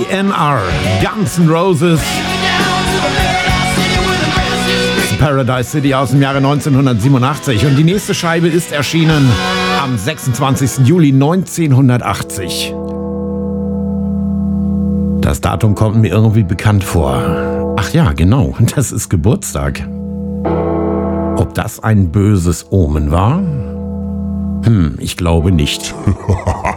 AMR, Guns N' Roses. Paradise City aus dem Jahre 1987. Und die nächste Scheibe ist erschienen am 26. Juli 1980. Das Datum kommt mir irgendwie bekannt vor. Ach ja, genau, das ist Geburtstag. Ob das ein böses Omen war? Ich glaube nicht.